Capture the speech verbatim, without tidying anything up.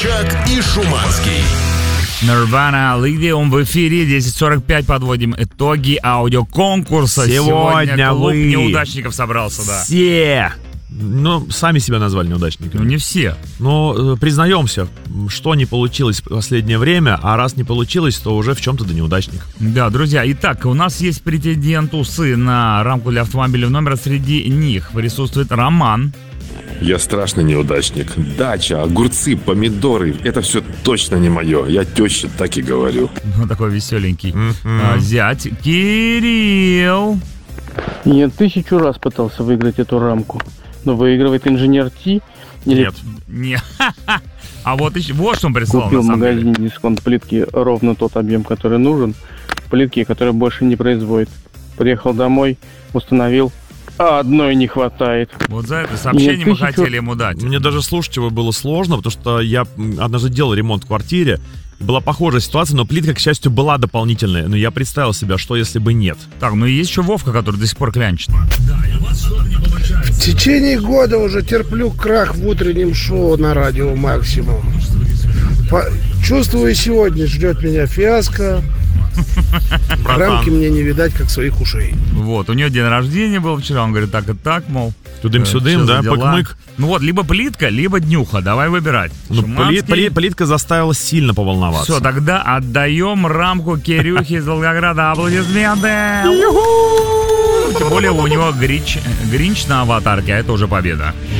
Собчак и Шуманский. Nirvana, Lithium в эфире. десять сорок пять подводим итоги аудиоконкурса. Сегодня, Сегодня клуб вы неудачников собрался, да. Все, ну, сами себя назвали неудачниками. Ну, не все. Но э, признаемся, что не получилось в последнее время, а раз не получилось, то уже в чем-то да неудачник. Да, друзья, итак, у нас есть претенденты на рамку для автомобиля номера. Среди них присутствует Роман. Я страшный неудачник. Дача, огурцы, помидоры. Это все точно не мое. Я теще так и говорю. Ну, такой веселенький. Mm-hmm. а, Зять Кирилл. Я тысячу раз пытался выиграть эту рамку. Но выигрывает инженер Ти. Или... Нет. Нет. А вот еще, вот что он прислал. Купил в магазине дисконт плитки ровно тот объем, который нужен. Плитки, которые больше не производит. Приехал домой, установил. А одной не хватает. Вот за это сообщение мы хотели ему дать. Мне даже слушать его было сложно, потому что я однажды делал ремонт в квартире. Была похожая ситуация, но плитка, к счастью, была дополнительная. Но я представил себе, что если бы нет. Так, ну и есть еще Вовка, который до сих пор клянчит. Да, и у вас что-то не получается. В течение года уже терплю крах в утреннем шоу на радио «Максимум». По... Чувствую, сегодня ждет меня фиаско. Рамки мне не видать, как своих ушей. Вот, у нее день рождения был вчера. Он говорит, так и так, мол. Тудым-сюдым, да, пык-мык. Ну вот, либо плитка, либо днюха. Давай выбирать. Ну, Шуманский... пли- плитка заставила сильно поволноваться. Все, тогда отдаем рамку Кирюхе из Волгограда. Аплодисменты! Тем более у него гринч, гринч на аватарке, а это уже победа.